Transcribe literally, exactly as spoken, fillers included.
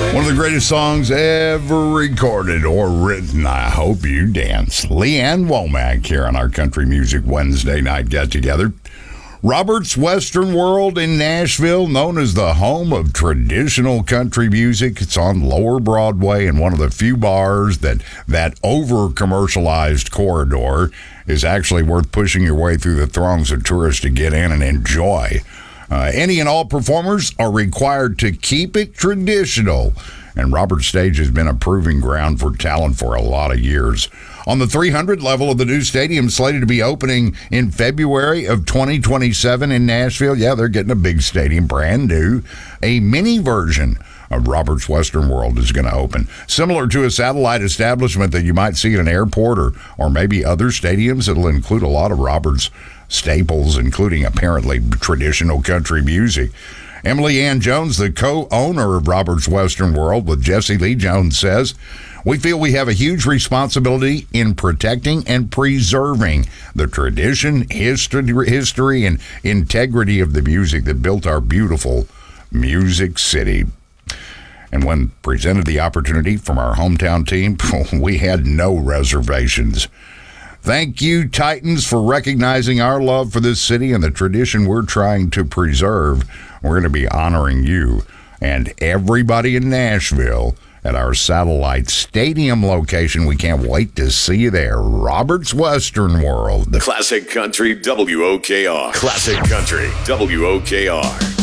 One of the greatest songs ever recorded or written. I hope you dance. Leanne Womack here on our Country Music Wednesday night get-together. Robert's Western World in Nashville, known as the home of traditional country music. It's on Lower Broadway and one of the few bars that that over-commercialized corridor is actually worth pushing your way through the throngs of tourists to get in and enjoy. Uh, any and all performers are required to keep it traditional, and Robert Stage has been a proving ground for talent for a lot of years. On the three hundred level of the new stadium, slated to be opening in February of twenty twenty-seven in Nashville. Yeah, they're getting a big stadium, brand new. A mini version of Robert's Western World is going to open, similar to a satellite establishment that you might see at an airport or, or maybe other stadiums. It'll include a lot of Robert's staples, including apparently traditional country music. Emily Ann Jones, the co-owner of Robert's Western World with Jesse Lee Jones, says, "We feel we have a huge responsibility in protecting and preserving the tradition, history, history, and integrity of the music that built our beautiful Music City." And when presented the opportunity from our hometown team, we had no reservations. Thank you, Titans, for recognizing our love for this city and the tradition we're trying to preserve. We're going to be honoring you and everybody in Nashville at our satellite stadium location. We can't wait to see you there. Robert's Western World. Classic Country W O K R. Classic Country W O K R.